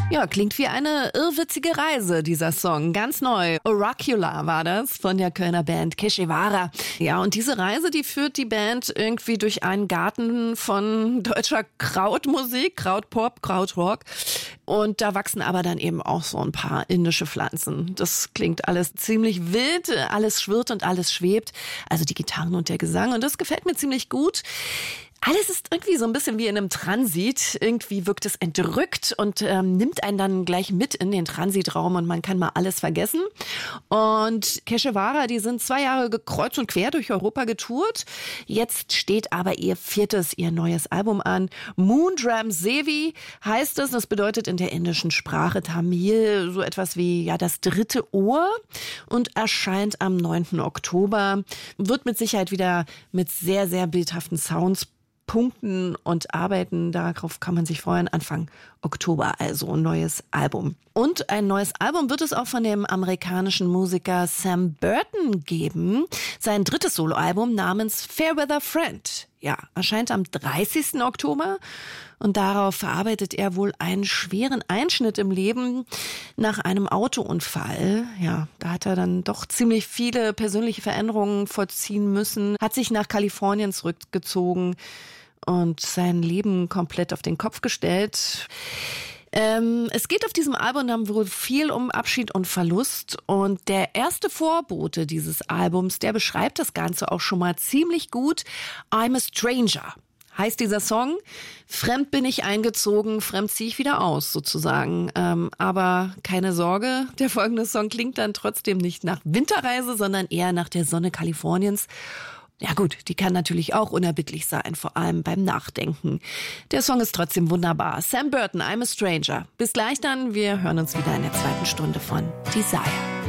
Ja, klingt wie eine irrwitzige Reise, dieser Song. Ganz neu. Oracular war das von der Kölner Band Que Guevara. Ja, und diese Reise, die führt die Band irgendwie durch einen Garten von deutscher Krautmusik, Krautpop, Krautrock. Und da wachsen aber dann eben auch so ein paar indische Pflanzen. Das klingt alles ziemlich wild, alles schwirrt und alles schwebt. Also die Gitarren und der Gesang. Und das gefällt mir ziemlich gut. Alles ist irgendwie so ein bisschen wie in einem Transit. Irgendwie wirkt es entrückt und nimmt einen dann gleich mit in den Transitraum und man kann mal alles vergessen. Und Que Guevara, die sind 2 Jahre kreuz und quer durch Europa getourt. Jetzt steht aber ihr neues Album an. Moondram Sevi heißt es. Das bedeutet in der indischen Sprache Tamil so etwas wie ja das dritte Ohr und erscheint am 9. Oktober. Wird mit Sicherheit wieder mit sehr, sehr bildhaften Sounds punkten und arbeiten. Darauf kann man sich freuen. Anfang Oktober also ein neues Album. Und ein neues Album wird es auch von dem amerikanischen Musiker Sam Burton geben. Sein drittes Soloalbum namens Fairweather Friend. Ja, erscheint am 30. Oktober. Und darauf verarbeitet er wohl einen schweren Einschnitt im Leben nach einem Autounfall. Ja, da hat er dann doch ziemlich viele persönliche Veränderungen vollziehen müssen, hat sich nach Kalifornien zurückgezogen und sein Leben komplett auf den Kopf gestellt. Es geht auf diesem Album dann wohl viel um Abschied und Verlust. Und der erste Vorbote dieses Albums, der beschreibt das Ganze auch schon mal ziemlich gut. I'm a Stranger heißt dieser Song. Fremd bin ich eingezogen, fremd ziehe ich wieder aus sozusagen. Aber keine Sorge, der folgende Song klingt dann trotzdem nicht nach Winterreise, sondern eher nach der Sonne Kaliforniens. Ja gut, die kann natürlich auch unerbittlich sein, vor allem beim Nachdenken. Der Song ist trotzdem wunderbar. Sam Burton, I'm a Stranger. Bis gleich dann, wir hören uns wieder in der zweiten Stunde von Desire.